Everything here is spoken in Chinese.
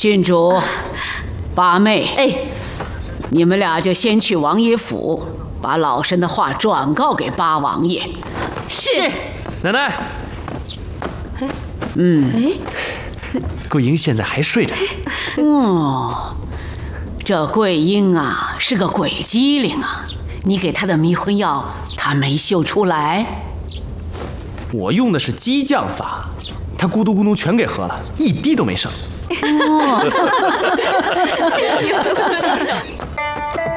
郡主、八妹，你们俩就先去王爷府，把老身的话转告给八王爷。 是。 奶奶。桂英现在还睡着。 这桂英啊，是个鬼机灵啊！你给她的迷魂药，她没嗅出来。 我用的是激将法，她咕嘟咕嘟全给喝了，一滴都没剩。